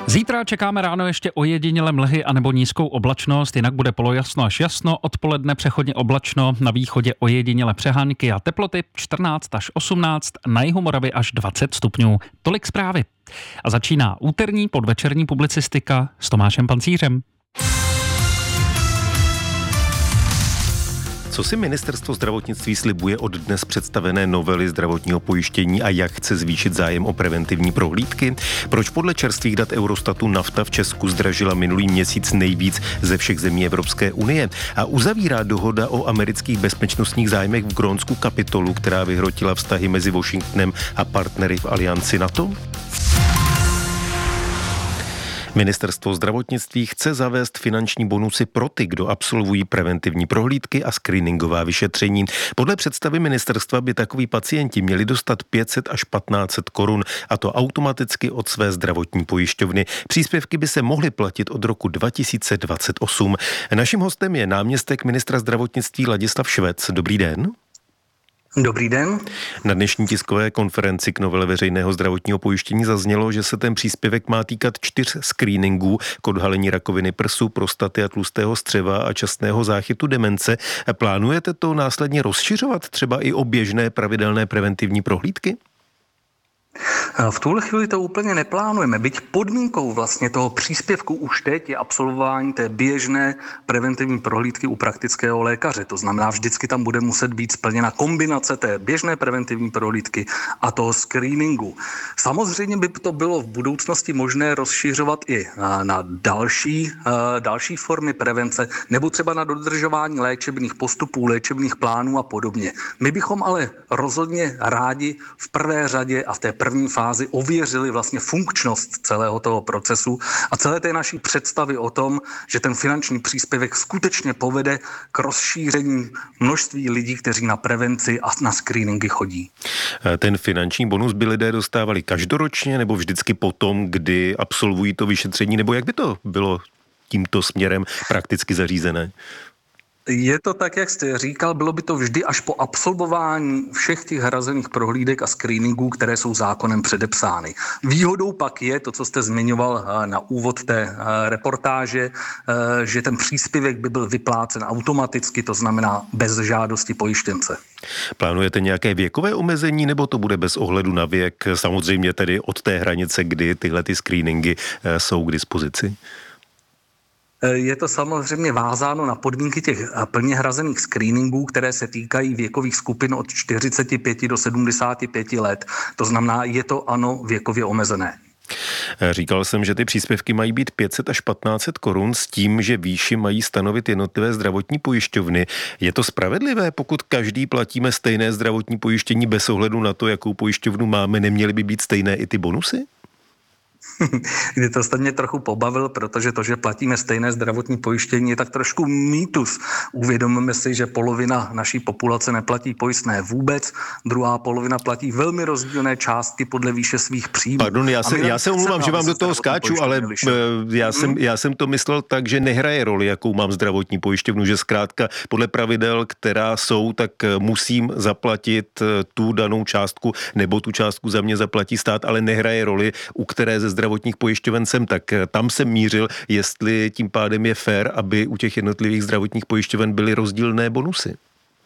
Zítra čekáme ráno ještě ojediněle mlhy anebo nízkou oblačnost, jinak bude polojasno až jasno, odpoledne přechodně oblačno, na východě ojediněle přehánky a teploty 14 až 18, na jihu Moravy až 20 stupňů. Tolik zprávy. A začíná úterní podvečerní publicistika s Tomášem Pancířem. Co si ministerstvo zdravotnictví slibuje od dnes představené novely zdravotního pojištění a jak chce zvýšit zájem o preventivní prohlídky? Proč podle čerstvých dat Eurostatu nafta v Česku zdražila minulý měsíc nejvíc ze všech zemí Evropské unie? A uzavírá dohoda o amerických bezpečnostních zájmech v Grónsku kapitolu, která vyhrotila vztahy mezi Washingtonem a partnery v alianci NATO? Ministerstvo zdravotnictví chce zavést finanční bonusy pro ty, kdo absolvují preventivní prohlídky a screeningová vyšetření. Podle představy ministerstva by takoví pacienti měli dostat 500 až 1500 korun, a to automaticky od své zdravotní pojišťovny. Příspěvky by se mohly platit od roku 2028. Naším hostem je náměstek ministra zdravotnictví Ladislav Švec. Dobrý den. Dobrý den. Na dnešní tiskové konferenci k novele veřejného zdravotního pojištění zaznělo, že se ten příspěvek má týkat 4 screeningů k odhalení rakoviny prsu, prostaty a tlustého střeva a časného záchytu demence. Plánujete to následně rozšiřovat třeba i o běžné pravidelné preventivní prohlídky? V tuhle chvíli to úplně neplánujeme, byť podmínkou vlastně toho příspěvku už teď je absolvování té běžné preventivní prohlídky u praktického lékaře. To znamená, vždycky tam bude muset být splněna kombinace té běžné preventivní prohlídky a toho screeningu. Samozřejmě by to bylo v budoucnosti možné rozšiřovat i na další formy prevence, nebo třeba na dodržování léčebných postupů, léčebných plánů a podobně. My bychom ale rozhodně rádi v prvé řadě a v té první fázi ověřili vlastně funkčnost celého toho procesu a celé té naší představy o tom, že ten finanční příspěvek skutečně povede k rozšíření množství lidí, kteří na prevenci a na screeningy chodí. Ten finanční bonus by lidé dostávali každoročně nebo vždycky potom, kdy absolvují to vyšetření, nebo jak by to bylo tímto směrem prakticky zařízené? Je to tak, jak jste říkal, bylo by to vždy až po absolvování všech těch hrazených prohlídek a screeningů, které jsou zákonem předepsány. Výhodou pak je to, co jste zmiňoval na úvod té reportáže, že ten příspěvek by byl vyplácen automaticky, to znamená bez žádosti pojištěnce. Plánujete nějaké věkové omezení, nebo to bude bez ohledu na věk, samozřejmě tedy od té hranice, kdy tyhle ty screeningy jsou k dispozici? Je to samozřejmě vázáno na podmínky těch plně hrazených screeningů, které se týkají věkových skupin od 45 do 75 let. To znamená, je to ano věkově omezené. Říkal jsem, že ty příspěvky mají být 500 až 1500 korun s tím, že výši mají stanovit jednotlivé zdravotní pojišťovny. Je to spravedlivé, pokud každý platíme stejné zdravotní pojištění bez ohledu na to, jakou pojišťovnu máme, neměly by být stejné i ty bonusy? Kdy to jste mě trochu pobavil, protože to, že platíme stejné zdravotní pojištění, je tak trošku mýtus. Uvědomíme si, že polovina naší populace neplatí pojistné vůbec, druhá polovina platí velmi rozdílné částky podle výše svých příjmů. Pardon, já se omlouvám, že vám do toho skáču, ale já jsem to myslel tak, že nehraje roli, jakou mám zdravotní pojišťovnu, že zkrátka podle pravidel, která jsou, tak musím zaplatit tu danou částku, nebo tu částku za mě zaplatí stát, ale nehraje roli, u které ze zdravotních pojišťoven jsem, tak tam jsem mířil, jestli tím pádem je fér, aby u těch jednotlivých zdravotních pojišťoven byly rozdílné bonusy.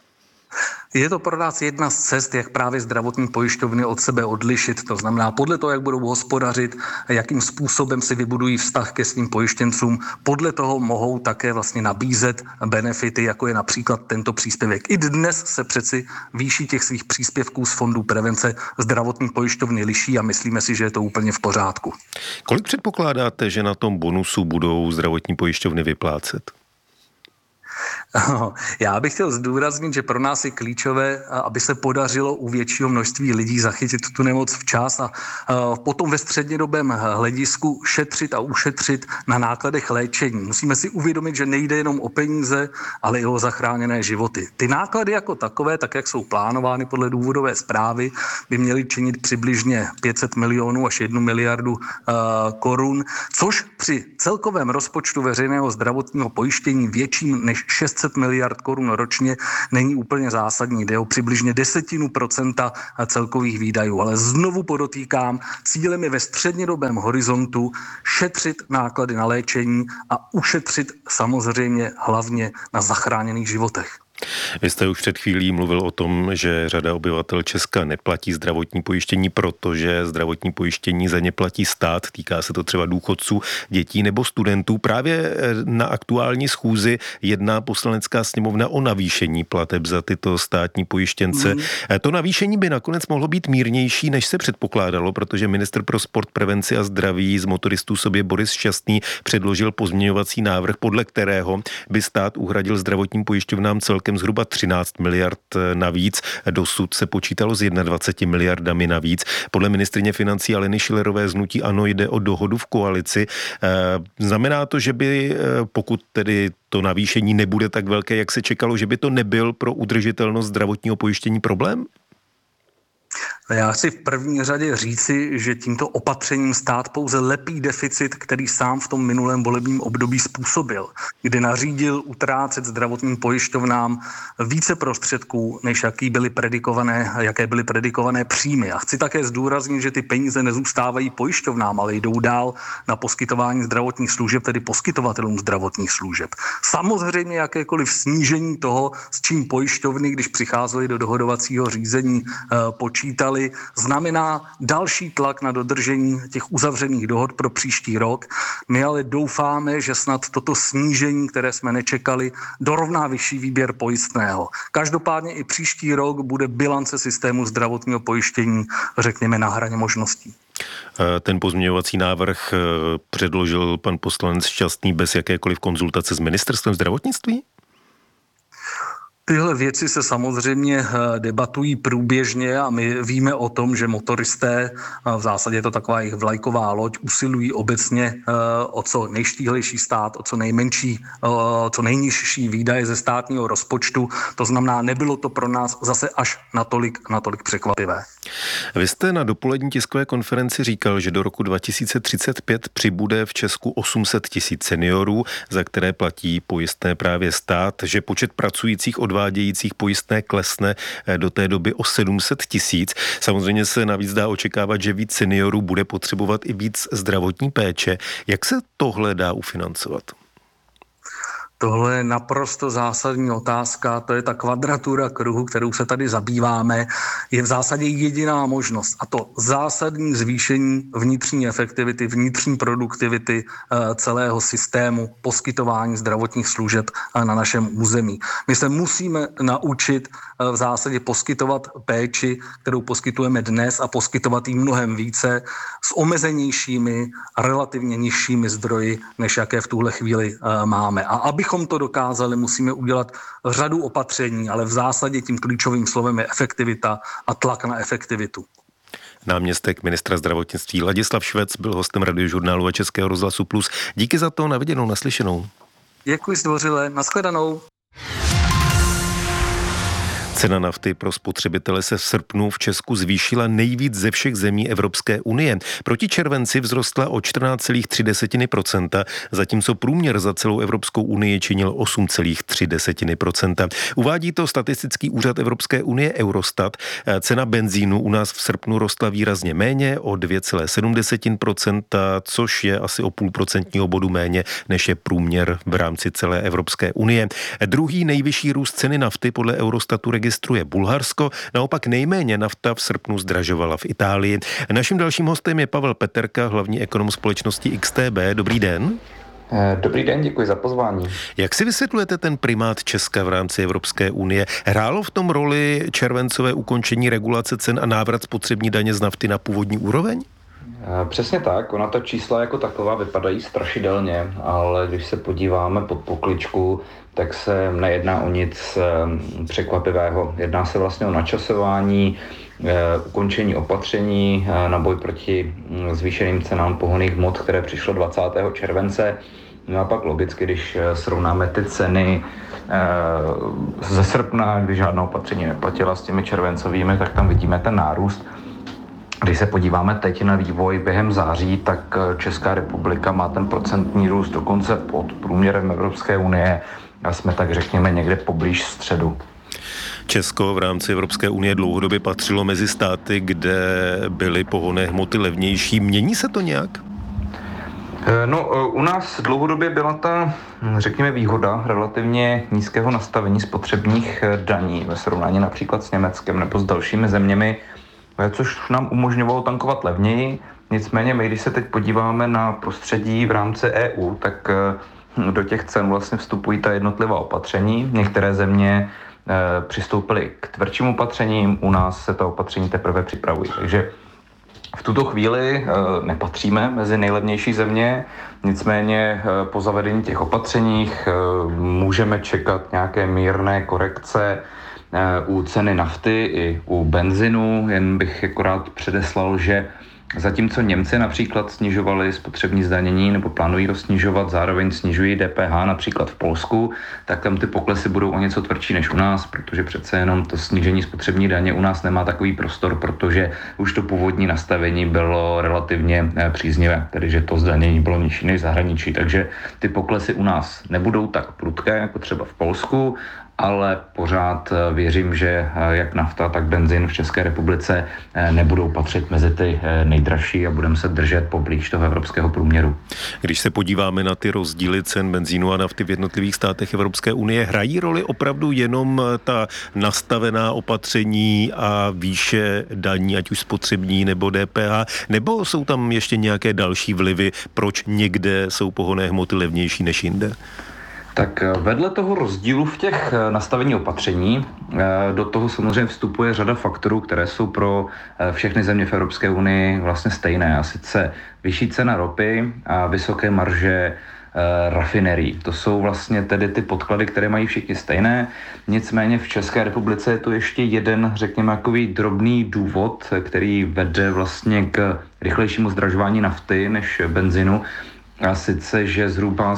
Je to pro nás jedna z cest, jak právě zdravotní pojišťovny od sebe odlišit. To znamená, podle toho, jak budou hospodařit, jakým způsobem si vybudují vztah ke svým pojištěncům, podle toho mohou také vlastně nabízet benefity, jako je například tento příspěvek. I dnes se přeci výši těch svých příspěvků z fondů prevence zdravotní pojišťovny liší a myslíme si, že je to úplně v pořádku. Kolik předpokládáte, že na tom bonusu budou zdravotní pojišťovny vyplácet? Já bych chtěl zdůraznit, že pro nás je klíčové, aby se podařilo u většího množství lidí zachytit tu nemoc včas a potom ve střednědobém hledisku šetřit a ušetřit na nákladech léčení. Musíme si uvědomit, že nejde jenom o peníze, ale i o zachráněné životy. Ty náklady jako takové, tak jak jsou plánovány podle důvodové zprávy, by měly činit přibližně 500 milionů až 1 miliardu korun, což při celkovém rozpočtu veřejného zdravotního pojištění větším než 600 miliard korun ročně není úplně zásadní. Jde o přibližně 0,1% celkových výdajů. Ale znovu podotýkám, cílem je ve střednědobém horizontu šetřit náklady na léčení a ušetřit samozřejmě hlavně na zachráněných životech. Vy jste už před chvílí mluvil o tom, že řada obyvatel Česka neplatí zdravotní pojištění, protože zdravotní pojištění za ně platí stát. Týká se to třeba důchodců, dětí nebo studentů. Právě na aktuální schůzi jedná Poslanecká sněmovna o navýšení plateb za tyto státní pojištěnce. To navýšení by nakonec mohlo být mírnější, než se předpokládalo, protože ministr pro sport, prevenci a zdraví z motoristů sobě Boris Šťastný předložil pozměňovací návrh, podle kterého by stát uhradil zdravotním pojišťovnám celkem zhruba 13 miliard navíc. Dosud se počítalo s 21 miliardami navíc. Podle ministryně financí Aleny Schillerové z hnutí ANO jde o dohodu v koalici. Znamená to, že by, pokud tedy to navýšení nebude tak velké, jak se čekalo, že by to nebyl pro udržitelnost zdravotního pojištění problém? Já chci v první řadě říci, že tímto opatřením stát pouze lepí deficit, který sám v tom minulém volebním období způsobil, kdy nařídil utrácet zdravotním pojišťovnám více prostředků, než jaké byly predikované příjmy. A chci také zdůraznit, že ty peníze nezůstávají pojišťovnám, ale jdou dál na poskytování zdravotních služeb, tedy poskytovatelům zdravotních služeb. Samozřejmě jakékoliv snížení toho, s čím pojišťovny, když přicházely do dohodovacího řízení, počítali, znamená další tlak na dodržení těch uzavřených dohod pro příští rok. My ale doufáme, že snad toto snížení, které jsme nečekali, dorovná vyšší výběr pojistného. Každopádně i příští rok bude bilance systému zdravotního pojištění, řekněme, na hraně možností. Ten pozměňovací návrh předložil pan poslanec Šťastný bez jakékoliv konzultace s ministerstvem zdravotnictví? Tyhle věci se samozřejmě debatují průběžně a my víme o tom, že motoristé, v zásadě je to taková jejich vlajková loď, usilují obecně o co nejštíhlejší stát, o co nejnižší výdaje ze státního rozpočtu. To znamená, nebylo to pro nás zase až natolik překvapivé. Vy jste na dopolední tiskové konferenci říkal, že do roku 2035 přibude v Česku 800 000 seniorů, za které platí pojistné právě stát, že počet pracujících odvádějících pojistné klesne do té doby o 700 000. Samozřejmě se navíc dá očekávat, že víc seniorů bude potřebovat i víc zdravotní péče. Jak se tohle dá ufinancovat? Tohle je naprosto zásadní otázka, to je ta kvadratura kruhu, kterou se tady zabýváme, je v zásadě jediná možnost a to zásadní zvýšení vnitřní efektivity, vnitřní produktivity celého systému poskytování zdravotních služeb na našem území. My se musíme naučit v zásadě poskytovat péči, kterou poskytujeme dnes a poskytovat jí mnohem více s omezenějšími a relativně nižšími zdroji, než jaké v tuhle chvíli máme. A abychom to dokázali, musíme udělat řadu opatření, ale v zásadě tím klíčovým slovem je efektivita a tlak na efektivitu. Náměstek ministra zdravotnictví Ladislav Švec byl hostem Radiožurnálu a Českého rozhlasu Plus. Díky za to, na viděnou, naslyšenou. Děkuji zdvořile, nashledanou. Cena nafty pro spotřebitele se v srpnu v Česku zvýšila nejvíc ze všech zemí Evropské unie. Proti červenci vzrostla o 14,3%, zatímco průměr za celou Evropskou unii činil 8,3%. Uvádí to statistický úřad Evropské unie Eurostat. Cena benzínu u nás v srpnu rostla výrazně méně o 2,7%, což je asi o 0,5% bodu méně, než je průměr v rámci celé Evropské unie. Druhý nejvyšší růst ceny nafty podle Eurostatu registruje Bulharsko, naopak nejméně nafta v srpnu zdražovala v Itálii. Naším dalším hostem je Pavel Peterka, hlavní ekonom společnosti XTB. Dobrý den. Dobrý den, děkuji za pozvání. Jak si vysvětlujete ten primát Česka v rámci Evropské unie? Hrálo v tom roli červencové ukončení regulace cen a návrat spotřební daně z nafty na původní úroveň? Přesně tak, ona ta čísla jako taková vypadají strašidelně, ale když se podíváme pod pokličku, tak se nejedná o nic překvapivého. Jedná se vlastně o načasování, ukončení opatření na boj proti zvýšeným cenám pohonných hmot, které přišlo 20. července. No a pak logicky, když srovnáme ty ceny ze srpna, kdy žádná opatření neplatila s těmi červencovými, tak tam vidíme ten nárůst. Když se podíváme teď na vývoj během září, tak Česká republika má ten procentní růst dokonce pod průměrem Evropské unie a jsme tak řekněme někde poblíž středu. Česko v rámci Evropské unie dlouhodobě patřilo mezi státy, kde byly pohonné hmoty levnější. Mění se to nějak? No, u nás dlouhodobě byla ta, řekněme, výhoda relativně nízkého nastavení spotřebních daní ve srovnání například s Německem nebo s dalšími zeměmi, což nám umožňovalo tankovat levněji. Nicméně my, když se teď podíváme na prostředí v rámci EU, tak do těch cen vlastně vstupují ta jednotlivá opatření. Některé země přistoupily k tvrdším opatřením, u nás se ta opatření teprve připravují. Takže v tuto chvíli nepatříme mezi nejlevnější země, nicméně po zavedení těch opatřeních můžeme čekat nějaké mírné korekce u ceny nafty i u benzinu. Jen bych akorát předeslal, že zatímco Němci například snižovali spotřební zdanění nebo plánují ho snižovat, zároveň snižují DPH například v Polsku, tak tam ty poklesy budou o něco tvrdší než u nás, protože přece jenom to snížení spotřební daně u nás nemá takový prostor, protože už to původní nastavení bylo relativně příznivé, tedy že to zdanění bylo nižší než v zahraničí, takže ty poklesy u nás nebudou tak prudké jako třeba v Polsku, ale pořád věřím, že jak nafta, tak benzín v České republice nebudou patřit mezi ty nejdražší a budeme se držet poblíž toho evropského průměru. Když se podíváme na ty rozdíly cen benzínu a nafty v jednotlivých státech Evropské unie, hrají roli opravdu jenom ta nastavená opatření a výše daní, ať už spotřební nebo DPH, nebo jsou tam ještě nějaké další vlivy, proč někde jsou pohonné hmoty levnější než jinde? Tak vedle toho rozdílu v těch nastavení opatření do toho samozřejmě vstupuje řada faktorů, které jsou pro všechny země v Evropské unii vlastně stejné. A sice vyšší cena ropy a vysoké marže rafinerií. To jsou vlastně tedy ty podklady, které mají všichni stejné. Nicméně v České republice je to ještě jeden, řekněme, takový drobný důvod, který vede vlastně k rychlejšímu zdražování nafty než benzinu. A sice, že zhruba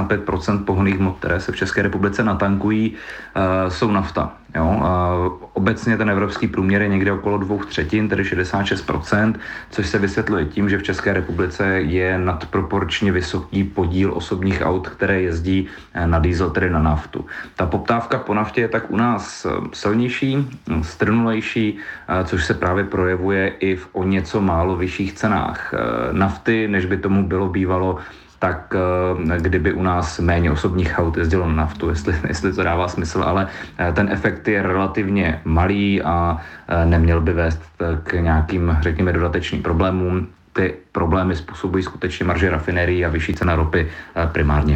75% pohonných hmot, které se v České republice natankují, jsou nafta. Jo? Obecně ten evropský průměr je někde okolo 2/3, tedy 66%, což se vysvětluje tím, že v České republice je nadproporčně vysoký podíl osobních aut, které jezdí na diesel, tedy na naftu. Ta poptávka po naftě je tak u nás silnější, strnulejší, což se právě projevuje i v o něco málo vyšších cenách nafty, než by tomu bylo bývalo tak kdyby u nás méně osobních aut jezdilo na naftu, jestli to dává smysl, ale ten efekt je relativně malý a neměl by vést k nějakým, řekněme, dodatečným problémům. Ty problémy způsobují skutečně marže rafinerií a vyšší cena ropy primárně.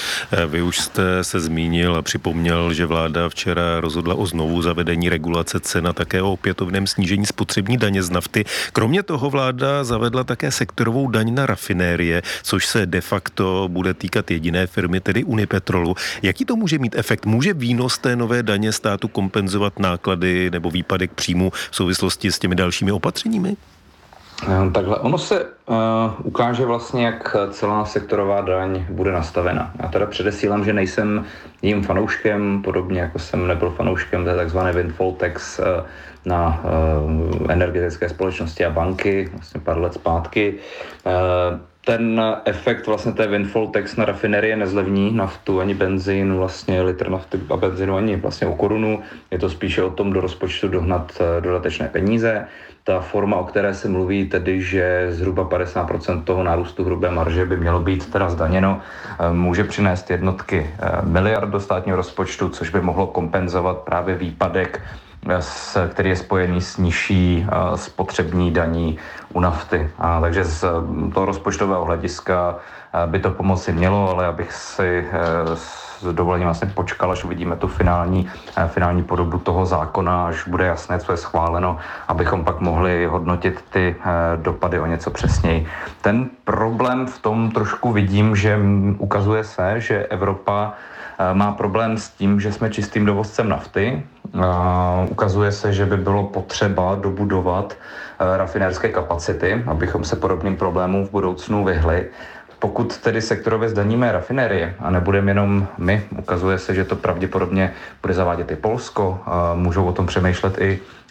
Vy už jste se zmínil a připomněl, že vláda včera rozhodla o znovu zavedení regulace cen a také o opětovném snížení spotřební daně z nafty. Kromě toho vláda zavedla také sektorovou daň na rafinérie, což se de facto bude týkat jediné firmy, tedy Unipetrolu. Jaký to může mít efekt? Může výnos té nové daně státu kompenzovat náklady nebo výpadek příjmu v souvislosti s těmi dalšími opatřeními? Takhle, ono se ukáže vlastně, jak celá sektorová daň bude nastavena. Já teda předesílám, že nejsem jím fanouškem, podobně jako jsem nebyl fanouškem té takzvané windfall tax na energetické společnosti a banky, vlastně pár let zpátky. Ten efekt vlastně té windfall tax na rafinerie nezlevní naftu ani benzín, vlastně litr nafty a benzínu ani vlastně o korunu. Je to spíše o tom do rozpočtu dohnat dodatečné peníze. Ta forma, o které se mluví, tedy, že zhruba 50% toho nárůstu hrubé marže by mělo být teda zdaněno, může přinést jednotky miliard do státního rozpočtu, což by mohlo kompenzovat právě výpadek, který je spojený s nižší spotřební daní u nafty. Takže z toho rozpočtového hlediska by to pomoci mělo, ale abych si s dovolením vlastně počkal, až uvidíme tu finální podobu toho zákona, až bude jasné, co je schváleno, abychom pak mohli hodnotit ty dopady o něco přesněji. Ten problém v tom trošku vidím, že ukazuje se, že Evropa má problém s tím, že jsme čistým dovozcem nafty. Ukazuje se, že by bylo potřeba dobudovat rafinérské kapacity, abychom se podobným problémům v budoucnu vyhli. Pokud tedy sektorově zdaníme rafinérie a nebudeme jenom my, ukazuje se, že to pravděpodobně bude zavádět i Polsko, můžou o tom přemýšlet i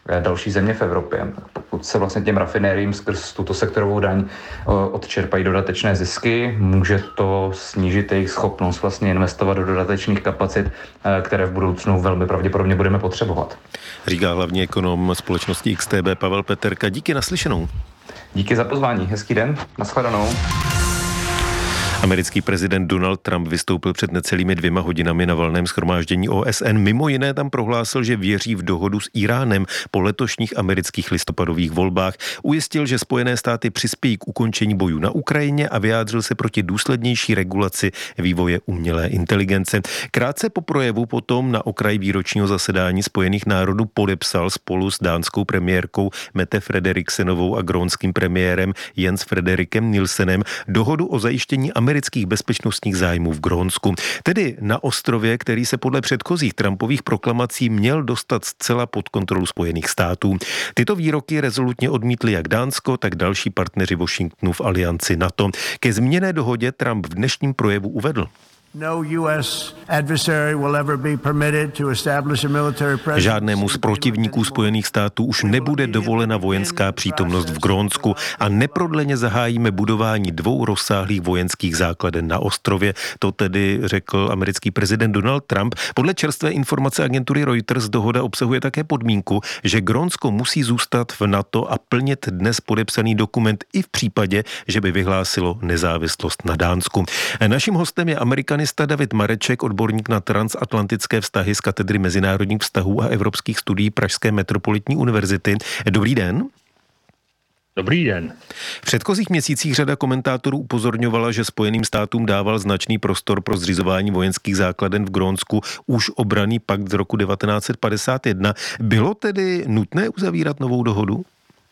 další země v Evropě. Pokud se vlastně těm rafinériím skrz tuto sektorovou daň odčerpají dodatečné zisky, může to snížit jejich schopnost vlastně investovat do dodatečných kapacit, které v budoucnu velmi pravděpodobně budeme potřebovat. Říká hlavní ekonom společnosti XTB Pavel Peterka. Díky, naslyšenou. Díky za pozvání, hezký den, nashledanou. Americký prezident Donald Trump vystoupil před necelými 2 hodinami na valném shromáždění OSN. Mimo jiné tam prohlásil, že věří v dohodu s Iránem po letošních amerických listopadových volbách. Ujistil, že Spojené státy přispějí k ukončení bojů na Ukrajině a vyjádřil se proti důslednější regulaci vývoje umělé inteligence. Krátce po projevu potom na okraji výročního zasedání Spojených národů podepsal spolu s dánskou premiérkou Mette Frederiksenovou a grónským premiérem Jens Frederikem Nielsenem dohodu o zajištění amerických bezpečnostních zájmů v Grónsku. Tedy na ostrově, který se podle předchozích Trumpových proklamací měl dostat zcela pod kontrolu Spojených států. Tyto výroky rezolutně odmítli jak Dánsko, tak další partneři Washingtonu v alianci NATO. Ke zmíněné dohodě Trump v dnešním projevu uvedl: Žádnému z protivníků Spojených států už nebude dovolena vojenská přítomnost v Grónsku a neprodleně zahájíme budování 2 rozsáhlých vojenských základen na ostrově. To tedy řekl americký prezident Donald Trump. Podle čerstvé informace agentury Reuters dohoda obsahuje také podmínku, že Grónsko musí zůstat v NATO a plnit dnes podepsaný dokument i v případě, že by vyhlásilo nezávislost na Dánsku. Naším hostem je Amerikanista David Mareček, odborník na transatlantické vztahy z katedry mezinárodních vztahů a evropských studií Pražské metropolitní univerzity. Dobrý den. Dobrý den. V předchozích měsících řada komentátorů upozorňovala, že Spojeným státům dával značný prostor pro zřizování vojenských základen v Grónsku už obranný pakt z roku 1951. Bylo tedy nutné uzavírat novou dohodu?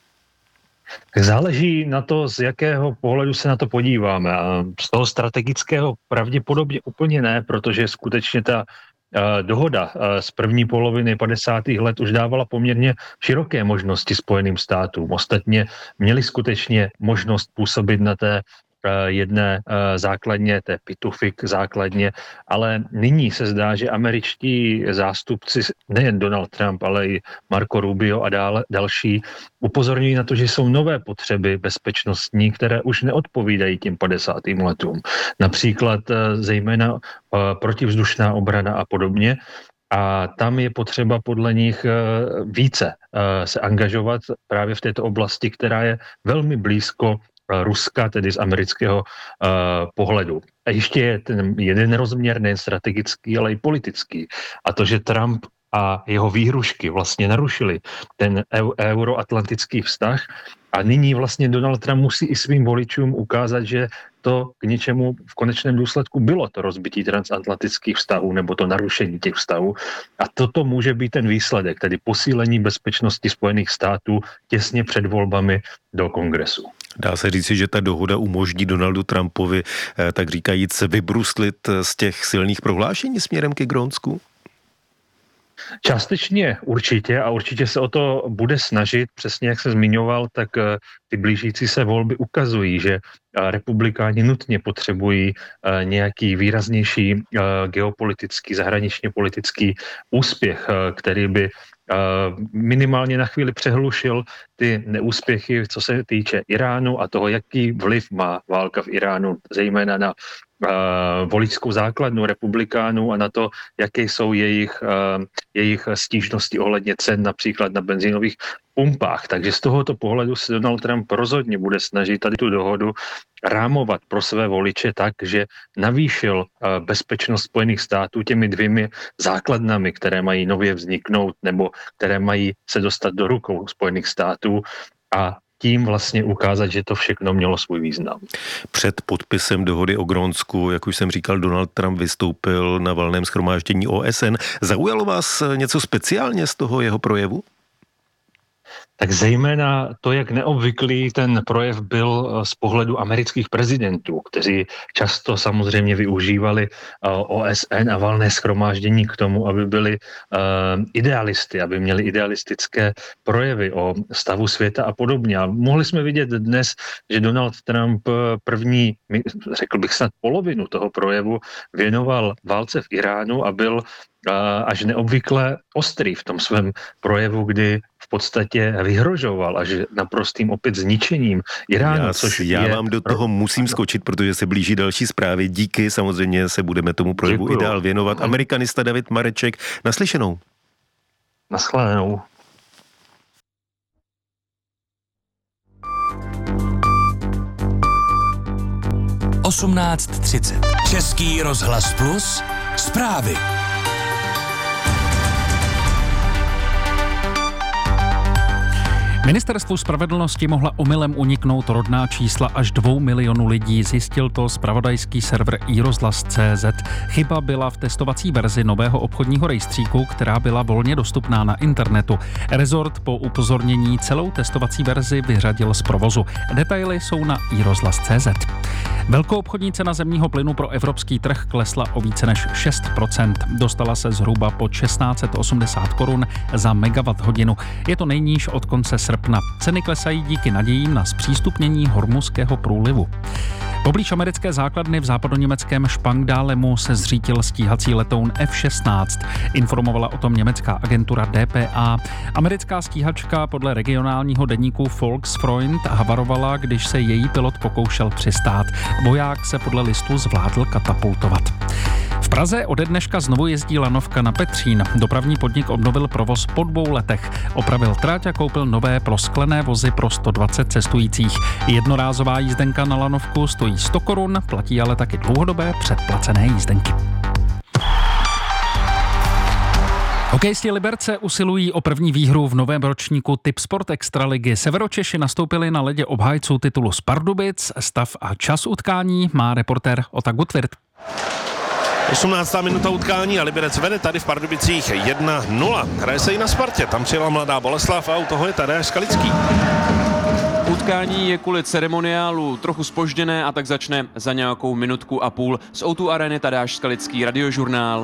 Záleží na to, z jakého pohledu se na to podíváme. A z toho strategického pravděpodobně úplně ne, protože skutečně ta dohoda z první poloviny 50. let už dávala poměrně široké možnosti Spojeným státům. Ostatně měli skutečně možnost působit na té jedné základně, té Pitufik základně, ale nyní se zdá, že američtí zástupci, nejen Donald Trump, ale i Marco Rubio a další, upozorňují na to, že jsou nové potřeby bezpečnostní, které už neodpovídají těm 50. letům. Například zejména protivzdušná obrana a podobně. A tam je potřeba podle nich více se angažovat právě v této oblasti, která je velmi blízko Ruska, tedy z amerického pohledu. A ještě je ten jeden rozměr, nejen strategický, ale i politický. A to, že Trump a jeho výhrušky vlastně narušili ten euroatlantický vztah a nyní vlastně Donald Trump musí i svým voličům ukázat, že to k něčemu v konečném důsledku bylo to rozbití transatlantických vztahů nebo to narušení těch vztahů. A toto může být ten výsledek, tedy posílení bezpečnosti Spojených států těsně před volbami do Kongresu. Dá se říci, že ta dohoda umožní Donaldu Trumpovi, tak říkajíc, vybruslit z těch silných prohlášení směrem ke Grónsku? Částečně určitě a určitě se o to bude snažit, přesně jak se zmiňoval, tak ty blížící se volby ukazují, že republikáni nutně potřebují nějaký výraznější geopolitický, zahraničně politický úspěch, který by minimálně na chvíli přehlušil ty neúspěchy, co se týče Iránu a toho, jaký vliv má válka v Iránu, zejména na voličskou základnu republikánů a na to, jaké jsou jejich stížnosti ohledně cen například na benzínových pumpách. Takže z tohoto pohledu se Donald Trump rozhodně bude snažit tady tu dohodu rámovat pro své voliče tak, že navýšil bezpečnost Spojených států těmi 2 základnami, které mají nově vzniknout nebo které mají se dostat do rukou Spojených států a tím vlastně ukázat, že to všechno mělo svůj význam. Před podpisem dohody o Grónsku, jak už jsem říkal, Donald Trump vystoupil na valném shromáždění OSN. Zaujalo vás něco speciálně z toho jeho projevu? Tak zejména to, jak neobvyklý ten projev byl z pohledu amerických prezidentů, kteří často samozřejmě využívali OSN a valné shromáždění k tomu, aby byli idealisty, aby měli idealistické projevy o stavu světa a podobně. A mohli jsme vidět dnes, že Donald Trump první, řekl bych snad polovinu toho projevu věnoval válce v Iránu a byl až neobvykle ostrý v tom svém projevu, kdy v podstatě vyhrožoval až naprostým opět zničením Iránu. Já vám do toho musím skočit, protože se blíží další zprávy. Díky, samozřejmě se budeme tomu projevu i dál věnovat. Amerikanista David Mareček, naslyšenou. Naschledanou. Český rozhlas Plus, zprávy. Ministerstvu spravedlnosti mohla omylem uniknout rodná čísla až 2 milionů lidí, zjistil to zpravodajský server iRozhlas.cz. Chyba byla v testovací verzi nového obchodního rejstříku, která byla volně dostupná na internetu. Rezort po upozornění celou testovací verzi vyřadil z provozu. Detaily jsou na iRozhlas.cz. Velkoobchodní cena zemního plynu pro evropský trh klesla o více než 6%. Dostala se zhruba po 1680 korun za megawatt hodinu. Je to nejníž od konce srpna. Ceny klesají díky nadějím na zpřístupnění Hormuzského průlivu. Poblíž americké základny v západoněmeckém Spangdálemu se zřítil stíhací letoun F-16. Informovala o tom německá agentura DPA. Americká stíhačka podle regionálního deníku Volksfreund havarovala, když se její pilot pokoušel přistát. Voják se podle listu zvládl katapultovat. V Praze ode dneška znovu jezdí lanovka na Petřín. Dopravní podnik obnovil provoz po 2 letech. Opravil trať a koupil nové prosklené vozy pro 120 cestujících. Jednorázová jízdenka na lanovku stojí 100 korun, platí ale taky dlouhodobé předplacené jízdenky. Hokejisti Liberce usilují o první výhru v novém ročníku Tipsport Extraligy. Severočeši nastoupili na ledě obhájců titulu z Pardubic. Stav a čas utkání má reportér Ota Gutwirth. 18. minuta utkání a Liberec vede tady v Pardubicích 1-0. Hraje se i na Spartě, tam přijela Mladá Boleslav a u toho je Tadeáš Skalický. Utkání je kvůli ceremoniálu trochu zpožděné a tak začne za nějakou minutku a půl. Z O2 Areny Tadeáš Skalický, Radiožurnál.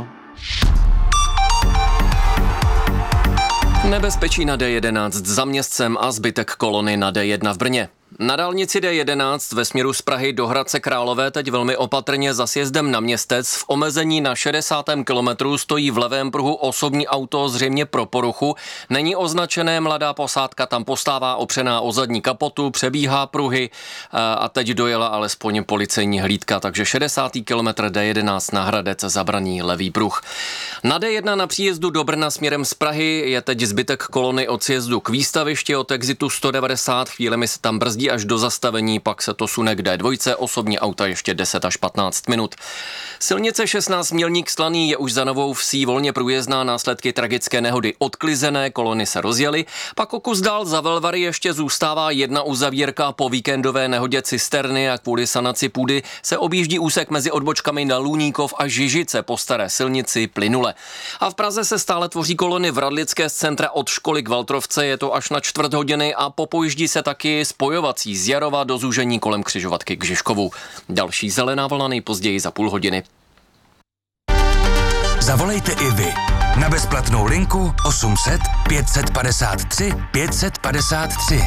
Nebezpečí na D11 za Městcem a zbytek kolony na D1 v Brně. Na dálnici D11 ve směru z Prahy do Hradce Králové teď velmi opatrně za sjezdem na Městec v omezení na 60. kilometru stojí v levém pruhu osobní auto zřejmě pro poruchu. Není označené, mladá posádka tam postává opřená o zadní kapotu, přebíhá pruhy a teď dojela alespoň policejní hlídka, takže 60. kilometr D11 na Hradec zabraný levý pruh. Na D1 na příjezdu do Brna směrem z Prahy je teď zbytek kolony od sjezdu k výstavišti od exitu 190, chvílemi se tam brzdí až do zastavení, pak se to sune k D2, osobní auta ještě 10 až 15 minut. Silnice 16 Mělník Slaný je už za Novou Vsí volně průjezdná, následky tragické nehody odklizené, kolony se rozjely, pak o kus dál za Velvary ještě zůstává jedna uzavírka po víkendové nehodě cisterny a kvůli sanaci půdy se objíždí úsek mezi odbočkami na Luníkov a Žižice po staré silnici plynule. A v Praze se stále tvoří kolony v Radlické z centra od školy k Valtrovce, je to až na 4 hodiny a popojíždí se taky spojovací z Jarova do zúžení kolem křižovatky k Žižkovu. Další zelená vlna nejpozději za půl hodiny. Zavolejte i vy na bezplatnou linku 800 553 553.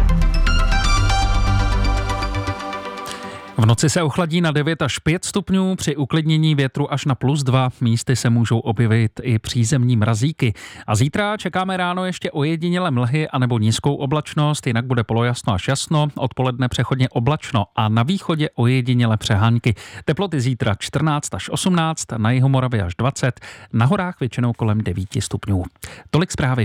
V noci se ochladí na 9 až 5 stupňů, při uklidnění větru až na +2. Místy se můžou objevit i přízemní mrazíky. A zítra čekáme ráno ještě ojedinělé mlhy anebo nízkou oblačnost, jinak bude polojasno až jasno, odpoledne přechodně oblačno a na východě ojedinělé přehánky. Teploty zítra 14 až 18, na Jihomoravě až 20, na horách většinou kolem 9 stupňů. Tolik zprávy.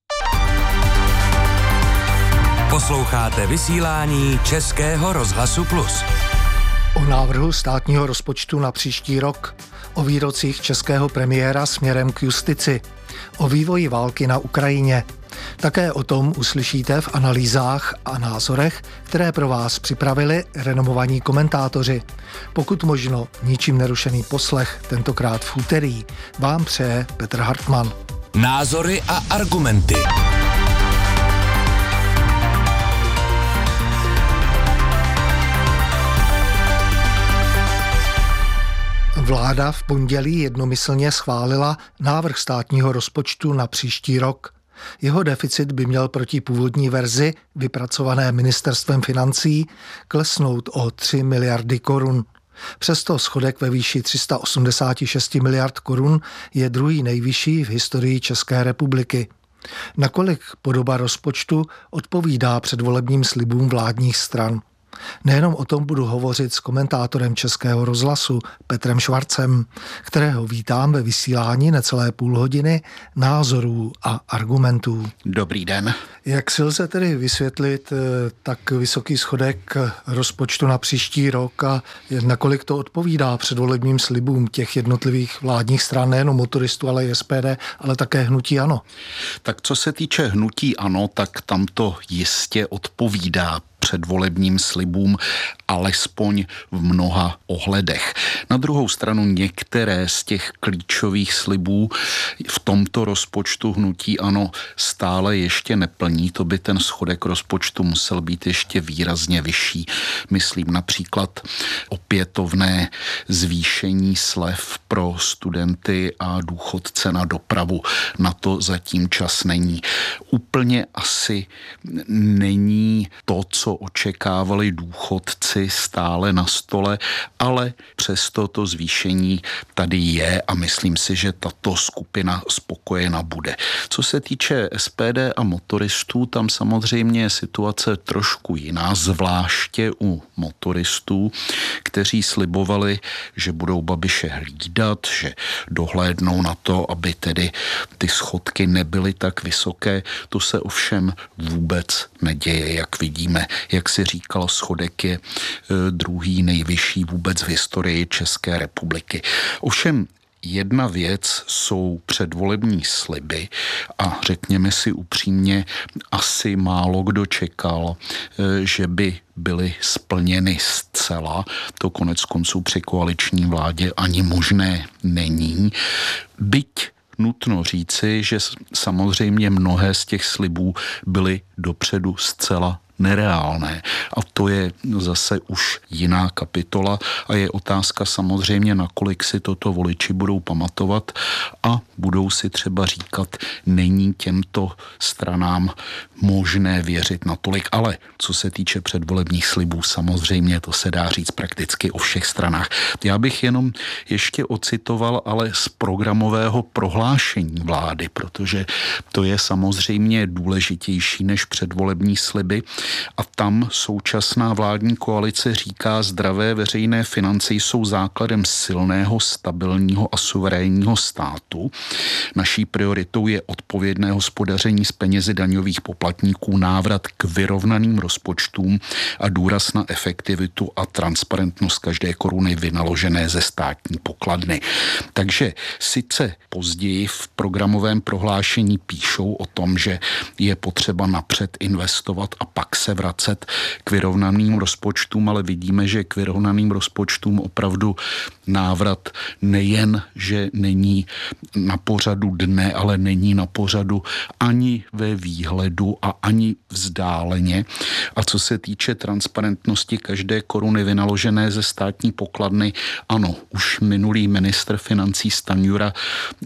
Posloucháte vysílání Českého rozhlasu Plus. O návrhu státního rozpočtu na příští rok, o výrocích českého premiéra směrem k justici, o vývoji války na Ukrajině. Také o tom uslyšíte v analýzách a názorech, které pro vás připravili renomovaní komentátoři. Pokud možno ničím nerušený poslech, tentokrát v úterý, vám přeje Petr Hartmann. Názory a argumenty. Vláda v pondělí jednomyslně schválila návrh státního rozpočtu na příští rok. Jeho deficit by měl proti původní verzi, vypracované ministerstvem financí, klesnout o 3 miliardy korun. Přesto schodek ve výši 386 miliard korun je druhý nejvyšší v historii České republiky. Nakolik podoba rozpočtu odpovídá předvolebním slibům vládních stran? Nejenom o tom budu hovořit s komentátorem Českého rozhlasu Petrem Švarcem, kterého vítám ve vysílání necelé půl hodiny názorů a argumentů. Dobrý den. Jak si lze tedy vysvětlit tak vysoký schodek rozpočtu na příští rok a nakolik to odpovídá předvolebním slibům těch jednotlivých vládních stran, nejenom motoristů, ale i SPD, ale také hnutí ANO? Tak co se týče hnutí ANO, tak tam to jistě odpovídá předvolebním slibům, alespoň v mnoha ohledech. Na druhou stranu některé z těch klíčových slibů v tomto rozpočtu hnutí ANO stále ještě neplní. To by ten schodek rozpočtu musel být ještě výrazně vyšší. Myslím například opětovné zvýšení slev pro studenty a důchodce na dopravu. Na to zatím čas není. Úplně asi není to, co očekávali důchodci, stále na stole, ale přesto to zvýšení tady je a myslím si, že tato skupina spokojena bude. Co se týče SPD a motoristů, tam samozřejmě je situace trošku jiná, zvláště u motoristů, kteří slibovali, že budou Babiše hlídat, že dohlédnou na to, aby tedy ty schodky nebyly tak vysoké. To se ovšem vůbec neděje, jak vidíme. Jak si říkal, schodek je druhý nejvyšší vůbec v historii České republiky. Ovšem jedna věc jsou předvolební sliby a řekněme si upřímně, asi málo kdo čekal, že by byly splněny zcela. To konec konců při koaliční vládě ani možné není. Byť nutno říci, že samozřejmě mnohé z těch slibů byly dopředu zcela nereálné. A to je zase už jiná kapitola a je otázka samozřejmě, nakolik si toto voliči budou pamatovat a budou si třeba říkat, není těmto stranám možné věřit natolik. Ale co se týče předvolebních slibů, samozřejmě to se dá říct prakticky o všech stranách. Já bych jenom ještě ocitoval ale z programového prohlášení vlády, protože to je samozřejmě důležitější než předvolební sliby. A tam současná vládní koalice říká, zdravé veřejné finance jsou základem silného, stabilního a suverénního státu. Naší prioritou je odpovědné hospodaření s penězi daňových poplatníků, návrat k vyrovnaným rozpočtům a důraz na efektivitu a transparentnost každé koruny vynaložené ze státní pokladny. Takže sice později v programovém prohlášení píšou o tom, že je potřeba napřed investovat a pak se vracet k vyrovnaným rozpočtům, ale vidíme, že k vyrovnaným rozpočtům opravdu návrat nejen, že není na pořadu dne, ale není na pořadu ani ve výhledu a ani vzdáleně. A co se týče transparentnosti každé koruny vynaložené ze státní pokladny, ano, už minulý ministr financí Stanjura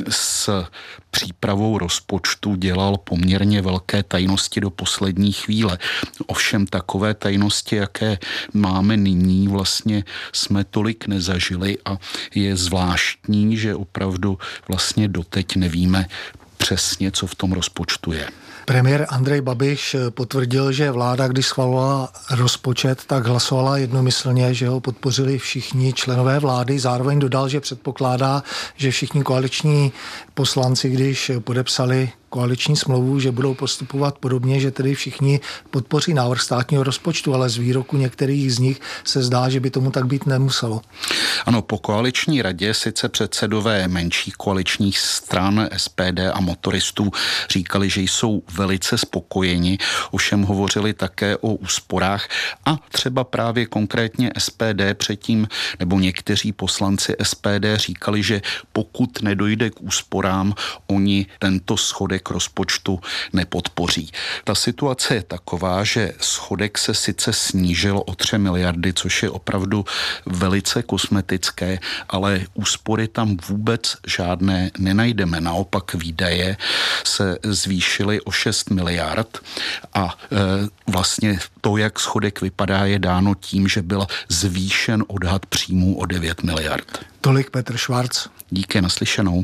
s přípravou rozpočtu dělal poměrně velké tajnosti do poslední chvíle. Ovšem takové tajnosti, jaké máme nyní, vlastně jsme tolik nezažili a je zvláštní, že opravdu vlastně doteď nevíme přesně, co v tom rozpočtu je. Premiér Andrej Babiš potvrdil, že vláda, když schvalovala rozpočet, tak hlasovala jednomyslně, že ho podpořili všichni členové vlády. Zároveň dodal, že předpokládá, že všichni koaliční poslanci, když podepsali koaliční smlouvu, že budou postupovat podobně, že tedy všichni podpoří návrh státního rozpočtu, ale z výroku některých z nich se zdá, že by tomu tak být nemuselo. Ano, po koaliční radě sice předsedové menších koaličních stran SPD a motoristů říkali, že jsou velice spokojeni, ovšem hovořili také o úsporách a třeba právě konkrétně SPD předtím, nebo někteří poslanci SPD říkali, že pokud nedojde k úsporám, oni tento schodek schodek rozpočtu nepodpoří. Ta situace je taková, že schodek se sice snížil o 3 miliardy, což je opravdu velice kosmetické, ale úspory tam vůbec žádné nenajdeme. Naopak výdaje se zvýšily o 6 miliard a vlastně to, jak schodek vypadá, je dáno tím, že byl zvýšen odhad příjmů o 9 miliard. Tolik Petr Švarc. Díky, naslyšenou.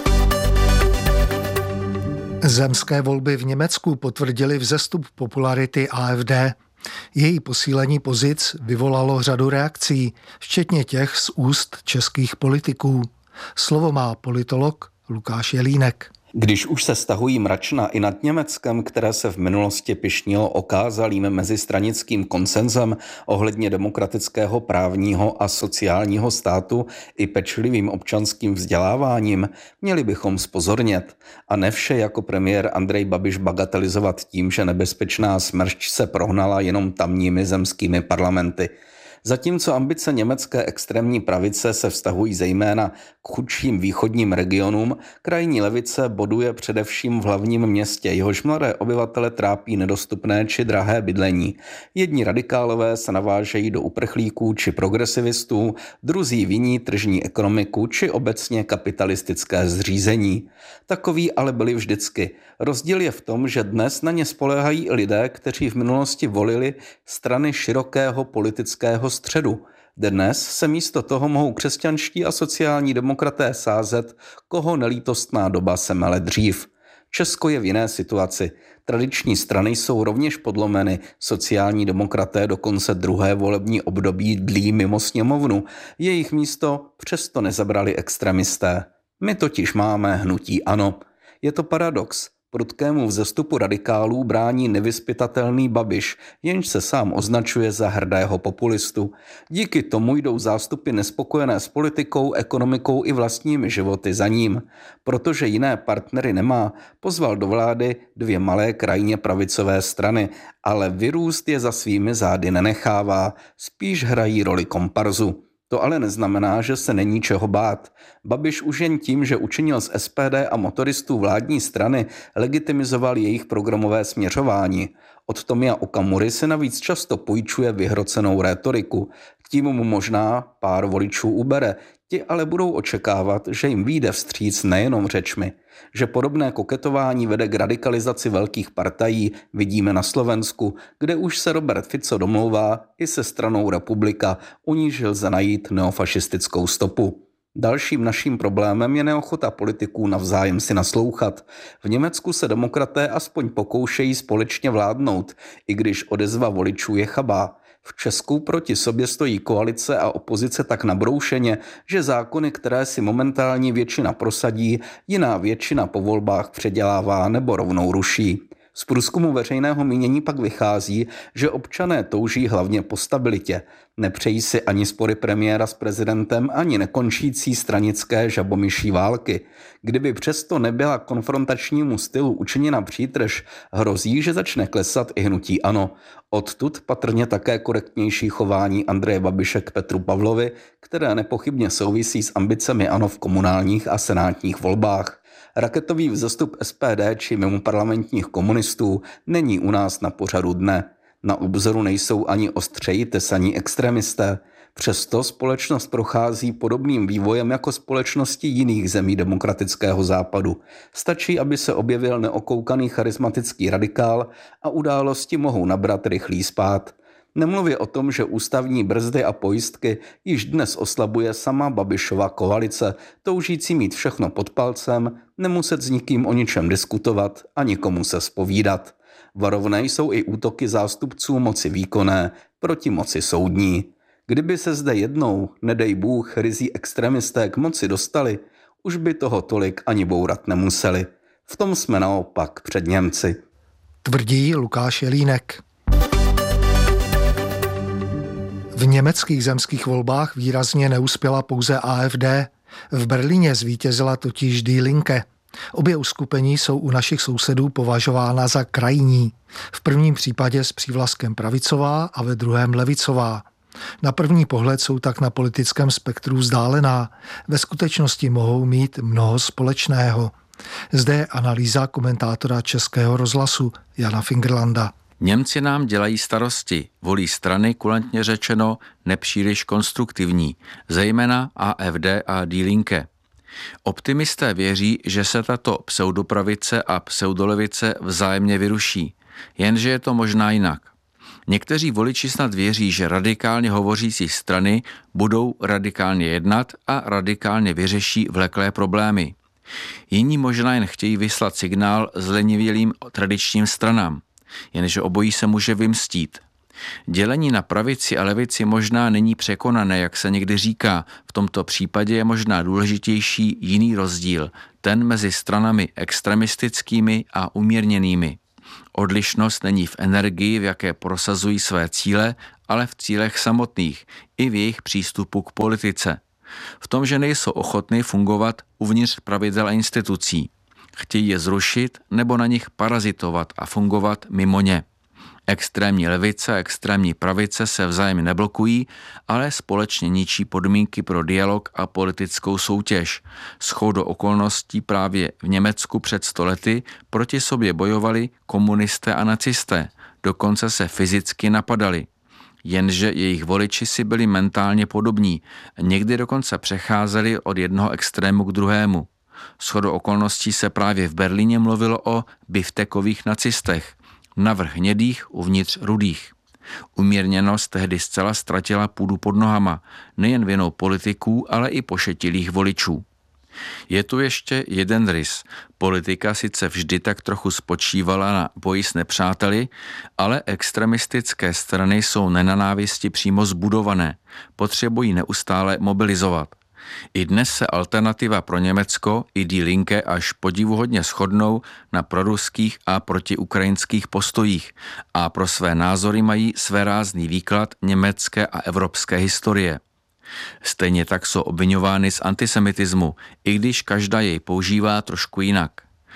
Zemské volby v Německu potvrdily vzestup popularity AfD. Její posílení pozic vyvolalo řadu reakcí, včetně těch z úst českých politiků. Slovo má politolog Lukáš Jelínek. Když už se stahují mračna i nad Německem, které se v minulosti pyšnilo okázalým mezistranickým konsenzem ohledně demokratického, právního a sociálního státu i pečlivým občanským vzděláváním, měli bychom zpozornět a ne vše jako premiér Andrej Babiš bagatelizovat tím, že nebezpečná smršť se prohnala jenom tamními zemskými parlamenty. Zatímco ambice německé extrémní pravice se vztahují zejména k chudším východním regionům, krajní levice boduje především v hlavním městě, jehož mladé obyvatele trápí nedostupné či drahé bydlení. Jedni radikálové se navážejí do uprchlíků či progresivistů, druzí viní tržní ekonomiku či obecně kapitalistické zřízení. Takoví ale byli vždycky. Rozdíl je v tom, že dnes na ně spoléhají i lidé, kteří v minulosti volili strany širokého politického středu. Dnes se místo toho mohou křesťanští a sociální demokraté sázet, koho nelítostná doba se mele dřív. Česko je v jiné situaci. Tradiční strany jsou rovněž podlomeny, sociální demokraté dokonce druhé volební období dlí mimo sněmovnu. Jejich místo přesto nezabrali extremisté. My totiž máme hnutí ANO. Je to paradox. Prudkému vzestupu radikálů brání nevyzpytatelný Babiš, jenž se sám označuje za hrdého populistu. Díky tomu jdou zástupy nespokojené s politikou, ekonomikou i vlastními životy za ním. Protože jiné partnery nemá, pozval do vlády 2 malé krajně pravicové strany, ale vyrůst je za svými zády nenechává, spíš hrají roli komparzu. To ale neznamená, že se není čeho bát. Babiš už jen tím, že učinil z SPD a motoristů vládní strany, legitimizoval jejich programové směřování. Od Tomia Okamury se navíc často půjčuje vyhrocenou rétoriku. Tím mu možná pár voličů ubere, ti ale budou očekávat, že jim vyjde vstříc nejenom řečmi. Že podobné koketování vede k radikalizaci velkých partají, vidíme na Slovensku, kde už se Robert Fico domlouvá i se stranou Republika, u níž lze najít neofašistickou stopu. Dalším naším problémem je neochota politiků navzájem si naslouchat. V Německu se demokraté aspoň pokoušejí společně vládnout, i když odezva voličů je chabá. V Česku proti sobě stojí koalice a opozice tak nabroušeně, že zákony, které si momentální většina prosadí, jiná většina po volbách předělává nebo rovnou ruší. Z průzkumu veřejného mínění pak vychází, že občané touží hlavně po stabilitě. Nepřejí si ani spory premiéra s prezidentem, ani nekončící stranické žabomyší války. Kdyby přesto nebyla konfrontačnímu stylu učiněna přítrž, hrozí, že začne klesat i hnutí ANO. Odtud patrně také korektnější chování Andreje Babiše k Petru Pavlovi, které nepochybně souvisí s ambicemi ANO v komunálních a senátních volbách. Raketový vzestup SPD či mimoparlamentních komunistů není u nás na pořadu dne. Na obzoru nejsou ani ostřeji tesaní extremisté. Přesto společnost prochází podobným vývojem jako společnosti jiných zemí demokratického západu. Stačí, aby se objevil neokoukaný charismatický radikál a události mohou nabrat rychlý spád. Nemluvě o tom, že ústavní brzdy a pojistky již dnes oslabuje sama Babišova koalice, toužící mít všechno pod palcem, nemuset s nikým o ničem diskutovat a nikomu se zpovídat. Varovné jsou i útoky zástupců moci výkonné proti moci soudní. Kdyby se zde jednou, nedej Bůh, ryzí extremisté k moci dostali, už by toho tolik ani bourat nemuseli. V tom jsme naopak před Němci. Tvrdí Lukáš Jelínek. V německých zemských volbách výrazně neuspěla pouze AfD. V Berlíně zvítězila totiž Die Linke. Obě uskupení jsou u našich sousedů považována za krajní. V prvním případě s přívlastkem pravicová a ve druhém levicová. Na první pohled jsou tak na politickém spektru vzdálená. Ve skutečnosti mohou mít mnoho společného. Zde je analýza komentátora Českého rozhlasu Jana Fingerlanda. Němci nám dělají starosti, volí strany, kulantně řečeno, nepříliš konstruktivní, zejména AfD a Die Linke. Optimisté věří, že se tato pseudopravice a pseudolevice vzájemně vyruší, jenže je to možná jinak. Někteří voliči snad věří, že radikálně hovořící strany budou radikálně jednat a radikálně vyřeší vleklé problémy. Jiní možná jen chtějí vyslat signál zlenivělým tradičním stranám, jenže obojí se může vymstít. Dělení na pravici a levici možná není překonané, jak se někdy říká. V tomto případě je možná důležitější jiný rozdíl, ten mezi stranami extremistickými a umírněnými. Odlišnost není v energii, v jaké prosazují své cíle, ale v cílech samotných i v jejich přístupu k politice. V tom, že nejsou ochotní fungovat uvnitř pravidel a institucí. Chtějí je zrušit nebo na nich parazitovat a fungovat mimo ně. Extrémní levice a extrémní pravice se vzájemně neblokují, ale společně ničí podmínky pro dialog a politickou soutěž. Shodou okolností právě v Německu před 100 lety proti sobě bojovali komunisté a nacisté, dokonce se fyzicky napadali. Jenže jejich voliči si byli mentálně podobní, někdy dokonce přecházeli od jednoho extrému k druhému. Shodou okolností se právě v Berlíně mluvilo o biftekových nacistech, navrch hnědých uvnitř rudých. Umírněnost tehdy zcela ztratila půdu pod nohama, nejen vinou politiků, ale i pošetilých voličů. Je tu ještě jeden rys. Politika sice vždy tak trochu spočívala na boji s nepřáteli, ale extremistické strany jsou nenanávisti přímo zbudované, potřebují neustále mobilizovat. I dnes se alternativa pro Německo i Die Linke až podivuhodně shodnou na proruských a protiukrajinských postojích a pro své názory mají svérázný výklad německé a evropské historie. Stejně tak jsou obviňovány z antisemitismu, i když každá jej používá trošku jinak.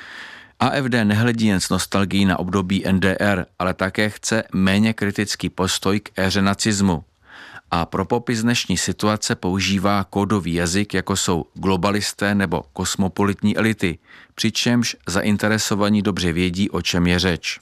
AfD nehledí jen s nostalgií na období NDR, ale také chce méně kritický postoj k éře nacismu. A pro popis dnešní situace používá kódový jazyk, jako jsou globalisté nebo kosmopolitní elity, přičemž zainteresovaní dobře vědí, o čem je řeč.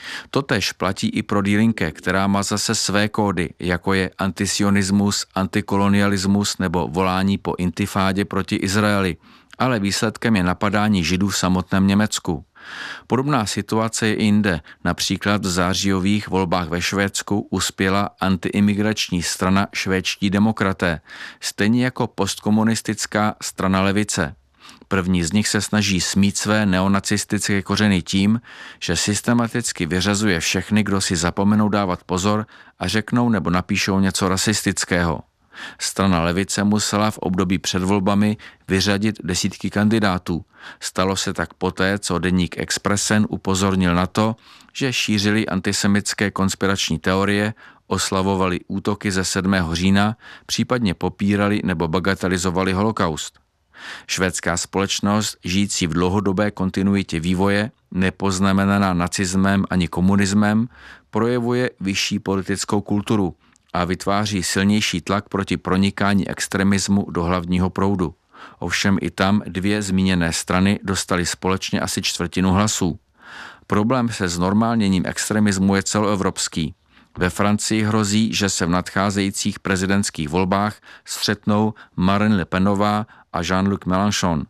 Totéž platí i pro Die Linke, která má zase své kódy, jako je antisionismus, antikolonialismus nebo volání po intifádě proti Izraeli, ale výsledkem je napadání Židů v samotném Německu. Podobná situace je i jinde, například v zářijových volbách ve Švédsku uspěla antiimigrační strana Švédští demokraté, stejně jako postkomunistická strana levice. První z nich se snaží smít své neonacistické kořeny tím, že systematicky vyřazuje všechny, kdo si zapomenou dávat pozor a řeknou nebo napíšou něco rasistického. Strana levice musela v období před volbami vyřadit desítky kandidátů. Stalo se tak poté, co deník Expressen upozornil na to, že šířili antisemitské konspirační teorie, oslavovali útoky ze 7. října, případně popírali nebo bagatelizovali holokaust. Švédská společnost, žijící v dlouhodobé kontinuitě vývoje, nepoznamenaná nacismem ani komunismem, projevuje vyšší politickou kulturu a vytváří silnější tlak proti pronikání extremismu do hlavního proudu. Ovšem i tam dvě zmíněné strany dostaly společně asi 1/4 hlasů. Problém se znormálněním extremismu je celoevropský. Ve Francii hrozí, že se v nadcházejících prezidentských volbách střetnou Marine Le Penová a Jean-Luc Mélenchon.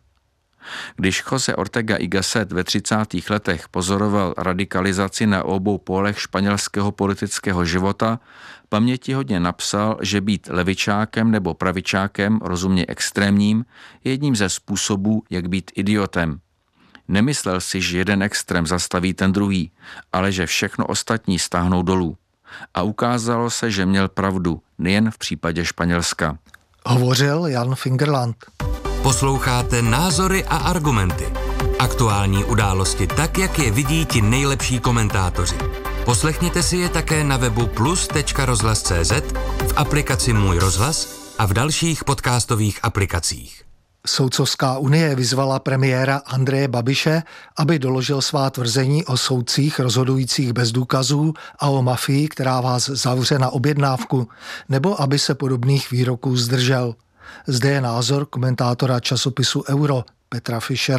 Když José Ortega y Gasset ve 30. letech pozoroval radikalizaci na obou pólech španělského politického života, pamětihodně napsal, že být levičákem nebo pravičákem, rozumně extrémním, je jedním ze způsobů, jak být idiotem. Nemyslel si, že jeden extrém zastaví ten druhý, ale že všechno ostatní stáhnou dolů. A ukázalo se, že měl pravdu, nejen v případě Španělska. Hovořil Jan Fingerland. Posloucháte Názory a argumenty. Aktuální události tak, jak je vidí ti nejlepší komentátoři. Poslechněte si je také na webu plus.rozhlas.cz, v aplikaci Můj rozhlas a v dalších podcastových aplikacích. Soudcovská unie vyzvala premiéra Andreje Babiše, aby doložil svá tvrzení o soudcích rozhodujících bez důkazů a o mafii, která vás zavře na objednávku, nebo aby se podobných výroků zdržel. Zde je názor komentátora časopisu Euro Petra Fischera.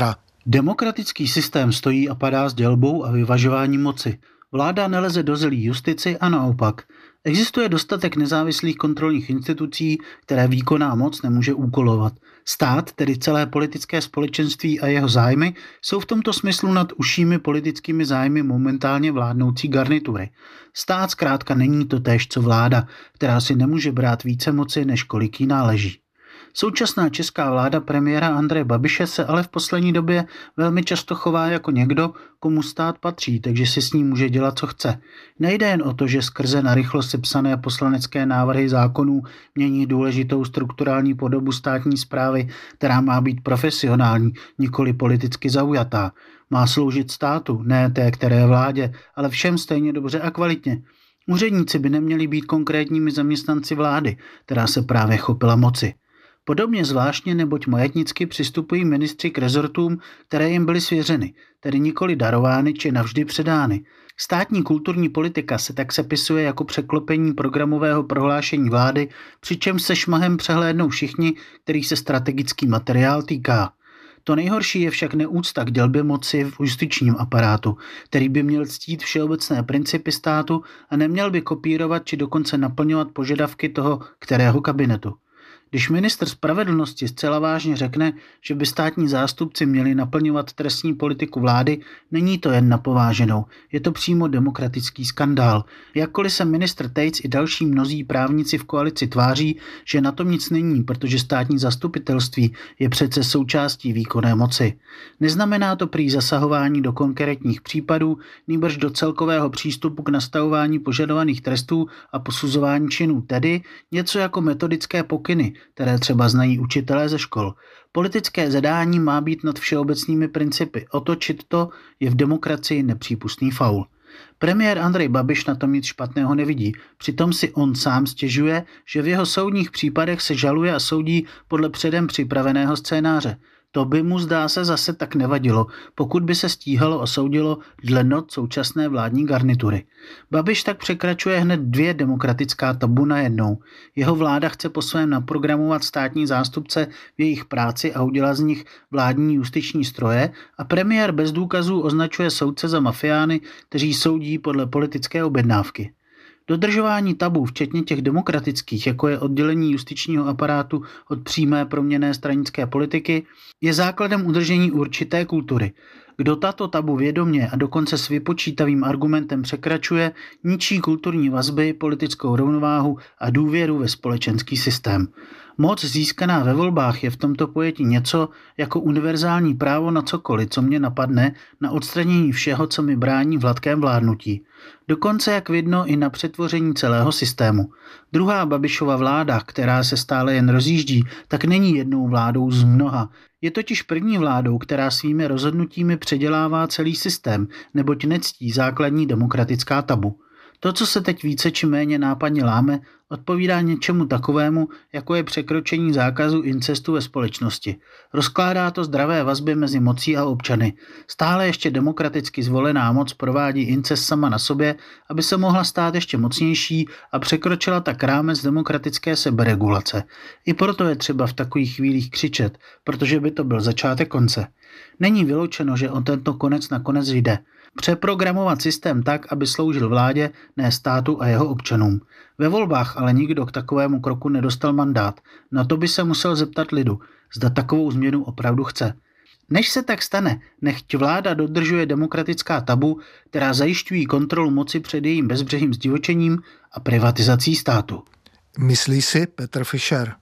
Demokratický systém stojí a padá s dělbou a vyvažováním moci. Vláda neleze do zelí justici a naopak. Existuje dostatek nezávislých kontrolních institucí, které výkonná moc nemůže úkolovat. Stát, tedy celé politické společenství a jeho zájmy, jsou v tomto smyslu nad užšími politickými zájmy momentálně vládnoucí garnitury. Stát zkrátka není totéž co vláda, která si nemůže brát více moci, než kolik jí náleží. Současná česká vláda premiéra Andreje Babiše se ale v poslední době velmi často chová jako někdo, komu stát patří, takže si s ním může dělat, co chce. Nejde jen o to, že skrze narychlo sepsané poslanecké návrhy zákonů mění důležitou strukturální podobu státní správy, která má být profesionální, nikoli politicky zaujatá. Má sloužit státu, ne té které vládě, ale všem stejně dobře a kvalitně. Úředníci by neměli být konkrétními zaměstnanci vlády, která se právě chopila moci. Podobně zvláštně, neboť majetnicky přistupují ministři k rezortům, které jim byly svěřeny, tedy nikoli darovány či navždy předány. Státní kulturní politika se tak sepisuje jako překlopení programového prohlášení vlády, přičemž se šmahem přehlédnou všichni, kterých se strategický materiál týká. To nejhorší je však neúcta k dělbě moci v justičním aparátu, který by měl ctít všeobecné principy státu a neměl by kopírovat či dokonce naplňovat požadavky toho kterého kabinetu. Když ministr spravedlnosti zcela vážně řekne, že by státní zástupci měli naplňovat trestní politiku vlády, není to jen na pováženou, je to přímo demokratický skandál. Jakkoliv se ministr Tejc i další mnozí právníci v koalici tváří, že na tom nic není, protože státní zastupitelství je přece součástí výkonné moci. Neznamená to prý zasahování do konkrétních případů, nýbrž do celkového přístupu k nastavování požadovaných trestů a posuzování činů, tedy něco jako metodické pokyny, které třeba znají učitelé ze škol. Politické zadání má být nad všeobecnými principy. Otočit to je v demokracii nepřípustný faul. Premiér Andrej Babiš na tom nic špatného nevidí. Přitom si on sám stěžuje, že v jeho soudních případech se žaluje a soudí podle předem připraveného scénáře. To by mu, zdá se, zase tak nevadilo, pokud by se stíhalo a soudilo dle not současné vládní garnitury. Babiš tak překračuje hned 2 demokratická tabu najednou. Jeho vláda chce po svém naprogramovat státní zástupce v jejich práci a udělat z nich vládní justiční stroje a premiér bez důkazů označuje soudce za mafiány, kteří soudí podle politické objednávky. Dodržování tabů, včetně těch demokratických, jako je oddělení justičního aparátu od přímé proměnné stranické politiky, je základem udržení určité kultury. Kdo tato tabu vědomě a dokonce s vypočítavým argumentem překračuje, ničí kulturní vazby, politickou rovnováhu a důvěru ve společenský systém. Moc získaná ve volbách je v tomto pojetí něco jako univerzální právo na cokoliv, co mě napadne, na odstranění všeho, co mi brání v hladkém vládnutí. Dokonce, jak vidno, i na přetvoření celého systému. Druhá Babišova vláda, která se stále jen rozjíždí, tak není jednou vládou z mnoha. Je totiž první vládou, která svými rozhodnutími předělává celý systém, neboť nectí základní demokratická tabu. To, co se teď více či méně nápadně láme, odpovídá něčemu takovému, jako je překročení zákazu incestu ve společnosti. Rozkládá to zdravé vazby mezi mocí a občany. Stále ještě demokraticky zvolená moc provádí incest sama na sobě, aby se mohla stát ještě mocnější a překročila tak rámec demokratické seberegulace. I proto je třeba v takových chvílích křičet, protože by to byl začátek konce. Není vyloučeno, že o tento konec nakonec jde. Přeprogramovat systém tak, aby sloužil vládě, ne státu a jeho občanům. Ve volbách ale nikdo k takovému kroku nedostal mandát. Na to by se musel zeptat lidu, zda takovou změnu opravdu chce. Než se tak stane, nechť vláda dodržuje demokratická tabu, která zajišťují kontrolu moci před jejím bezbřehým zdivočením a privatizací státu. Myslí si Petr Fischer.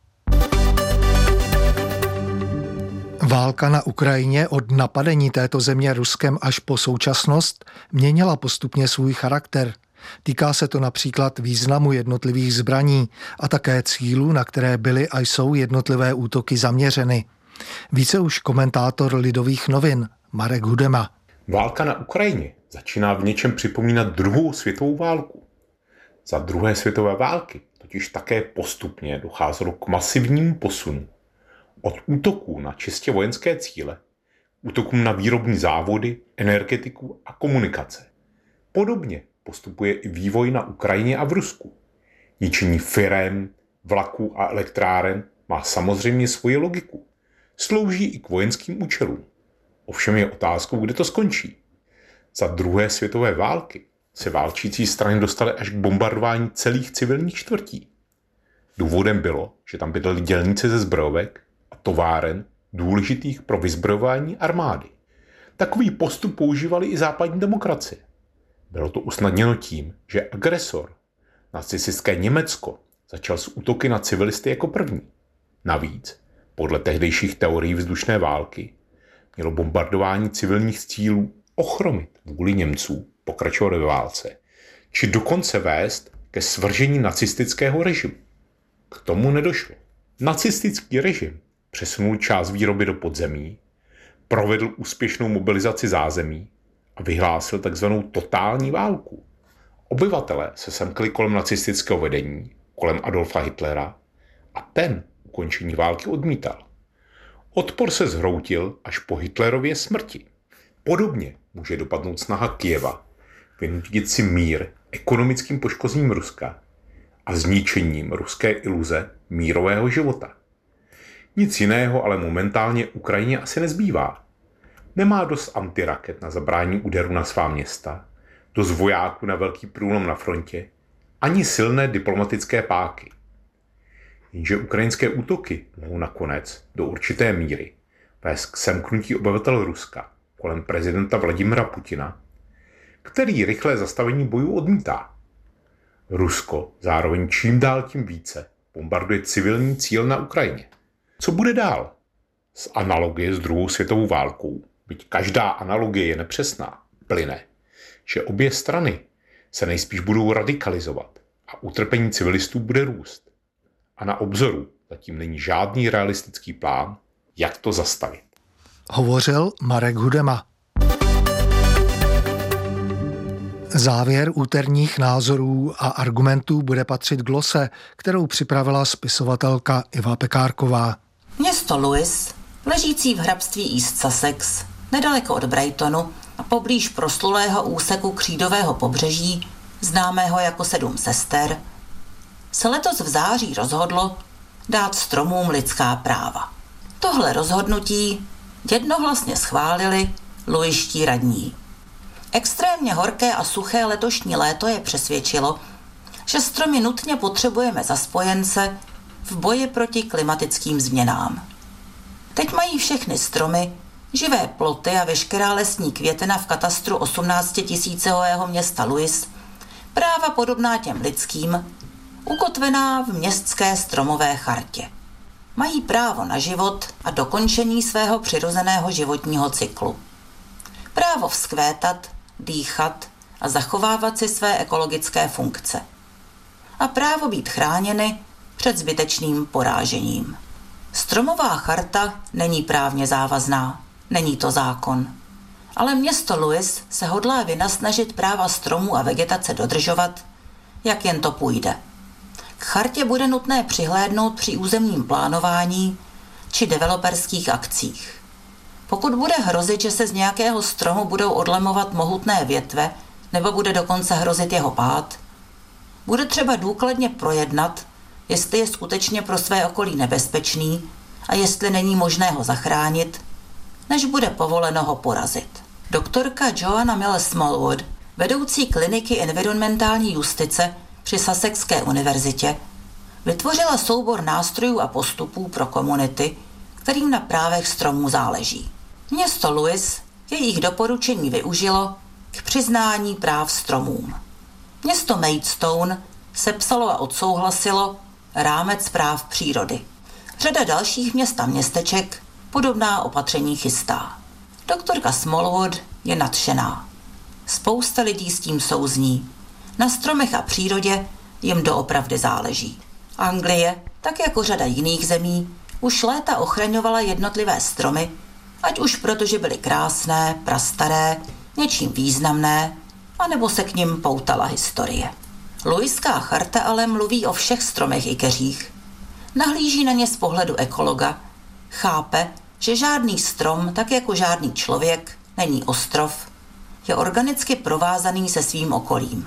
Válka na Ukrajině od napadení této země Ruskem až po současnost měnila postupně svůj charakter. Týká se to například významu jednotlivých zbraní a také cílů, na které byly a jsou jednotlivé útoky zaměřeny. Více už komentátor Lidových novin Marek Hudema. Válka na Ukrajině začíná v něčem připomínat druhou světovou válku. Za druhé světové války totiž také postupně docházelo k masivnímu posunu od útoků na čistě vojenské cíle, útokům na výrobní závody, energetiku a komunikace. Podobně postupuje i vývoj na Ukrajině a v Rusku. Ničení firem, vlaků a elektráren má samozřejmě svoji logiku. Slouží i k vojenským účelům. Ovšem je otázkou, kde to skončí. Za druhé světové války se válčící strany dostaly až k bombardování celých civilních čtvrtí. Důvodem bylo, že tam bydleli dělníci ze zbrojovek a továren důležitých pro vyzbrojování armády. Takový postup používali i západní demokracie. Bylo to usnadněno tím, že agresor, nacistické Německo, začal s útoky na civilisty jako první. Navíc, podle tehdejších teorií vzdušné války, mělo bombardování civilních cílů ochromit vůli Němců pokračovat ve válce, či dokonce vést ke svržení nacistického režimu. K tomu nedošlo. Nacistický režim přesunul část výroby do podzemí, provedl úspěšnou mobilizaci zázemí a vyhlásil takzvanou totální válku. Obyvatelé se semkli kolem nacistického vedení, kolem Adolfa Hitlera a ten ukončení války odmítal. Odpor se zhroutil až po Hitlerově smrti. Podobně může dopadnout snaha Kyjeva vynutit si mír ekonomickým poškozením Ruska a zničením ruské iluze mírového života. Nic jiného ale momentálně Ukrajině asi nezbývá. Nemá dost antiraket na zabrání úderu na svá města, dost vojáků na velký průlom na frontě, ani silné diplomatické páky. Jenže ukrajinské útoky mohou nakonec do určité míry vést k semknutí obyvatel Ruska kolem prezidenta Vladimira Putina, který rychlé zastavení bojů odmítá. Rusko zároveň čím dál tím více bombarduje civilní cíl na Ukrajině. Co bude dál? Z analogie s druhou světovou válkou, byť každá analogie je nepřesná, plyne, že obě strany se nejspíš budou radikalizovat a utrpení civilistů bude růst. A na obzoru zatím není žádný realistický plán, jak to zastavit. Hovořil Marek Hudema. Závěr úterních názorů a argumentů bude patřit glose, kterou připravila spisovatelka Iva Pekárková. Město Lewis, ležící v hrabství East Sussex, nedaleko od Brightonu a poblíž proslulého úseku křídového pobřeží, známého jako 7 sester, se letos v září rozhodlo dát stromům lidská práva. Tohle rozhodnutí jednohlasně schválili luiští radní. Extrémně horké a suché letošní léto je přesvědčilo, že stromy nutně potřebujeme za spojence v boji proti klimatickým změnám. Teď mají všechny stromy, živé ploty a veškerá lesní květina v katastru 18 000 města Lewis práva podobná těm lidským, ukotvená v městské stromové chartě. Mají právo na život a dokončení svého přirozeného životního cyklu. Právo vzkvétat, dýchat a zachovávat si své ekologické funkce. A právo být chráněny před zbytečným porážením. Stromová charta není právně závazná, není to zákon. Ale město Lewis se hodlá vynasnažit práva stromů a vegetace dodržovat, jak jen to půjde. K chartě bude nutné přihlédnout při územním plánování či developerských akcích. Pokud bude hrozit, že se z nějakého stromu budou odlemovat mohutné větve nebo bude dokonce hrozit jeho pád, bude třeba důkladně projednat, jestli je skutečně pro své okolí nebezpečný a jestli není možné ho zachránit, než bude povoleno ho porazit. Doktorka Joanna Miller Smallwood, vedoucí kliniky environmentální justice při Sussexské univerzitě, vytvořila soubor nástrojů a postupů pro komunity, kterým na právech stromů záleží. Město Lewis jejich doporučení využilo k přiznání práv stromům. Město Maidstone sepsalo a odsouhlasilo rámec práv přírody. Řada dalších měst a městeček podobná opatření chystá. Doktorka Smallwood je nadšená. Spousta lidí s tím souzní. Na stromech a přírodě jim doopravdy záleží. Anglie, tak jako řada jiných zemí, už léta ochraňovala jednotlivé stromy, ať už protože byly krásné, prastaré, něčím významné, anebo se k nim poutala historie. Luiská charta ale mluví o všech stromech i keřích. Nahlíží na ně z pohledu ekologa, chápe, že žádný strom, tak jako žádný člověk, není ostrov, je organicky provázaný se svým okolím.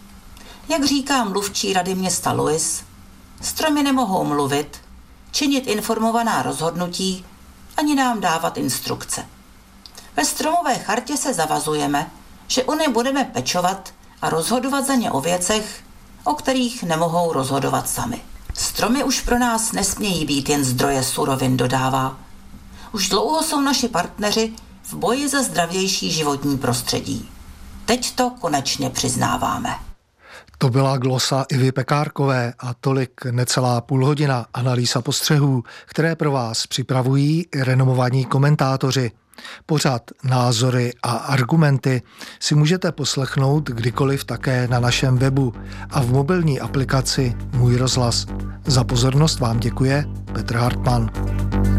Jak říká mluvčí rady města Lewis, stromy nemohou mluvit, činit informovaná rozhodnutí, ani nám dávat instrukce. Ve stromové chartě se zavazujeme, že o ně budeme pečovat a rozhodovat za ně o věcech, o kterých nemohou rozhodovat sami. Stromy už pro nás nesmějí být jen zdroje surovin, dodává. Už dlouho jsou naši partneři v boji za zdravější životní prostředí. Teď to konečně přiznáváme. To byla glosa Ivy Pekárkové a tolik necelá půlhodina analýz a postřehů, které pro vás připravují renomovaní komentátoři. Pořad Názory a argumenty si můžete poslechnout kdykoliv také na našem webu a v mobilní aplikaci Můj rozhlas. Za pozornost vám děkuje Petr Hartmann.